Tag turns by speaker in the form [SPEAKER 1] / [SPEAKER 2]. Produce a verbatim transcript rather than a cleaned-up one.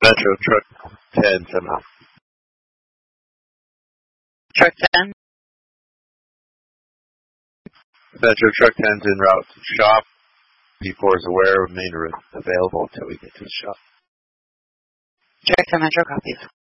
[SPEAKER 1] Metro Truck ten somehow.
[SPEAKER 2] Truck ten?
[SPEAKER 1] Metro Truck ten's en route to the shop. B four is aware of main route available until we get to the shop.
[SPEAKER 2] Truck ten Metro copies.